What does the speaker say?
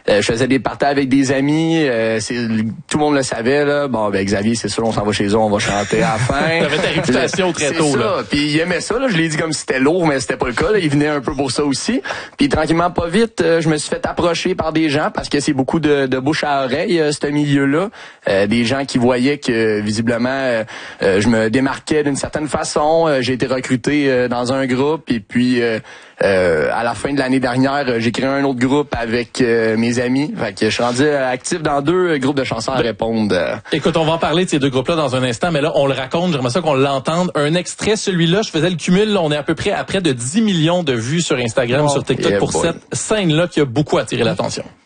Je faisais des parties avec des amis. Tout le monde le savait, là. Bon, ben Xavier, c'est sûr, on s'en va chez eux, on va chanter à la fin. T'avais ta réputation très tôt, là. Puis il aimait ça, là. Je l'ai dit comme si c'était lourd, mais c'était pas le cas, là. Il venait un peu pour ça aussi. Puis tranquillement, pas vite, je me suis fait approcher par des gens parce que c'est beaucoup de bouche à oreille, ce milieu-là. Des gens qui voyaient que, visiblement, je me démarquais d'une certaine façon. J'ai été recruté dans un groupe et puis à la fin de l'année dernière, j'ai créé un autre groupe avec mes amis. Fait que je suis rendu actif dans 2 groupes de chansons à répondre. Écoute, on va en parler de ces 2 groupes-là dans un instant, mais là, on le raconte. J'aimerais ça qu'on l'entende. Un extrait, celui-là, je faisais le cumul. Là, on est à peu près à près de 10 millions de vues sur Instagram, sur TikTok pour cette scène-là qui a beaucoup attiré l'attention.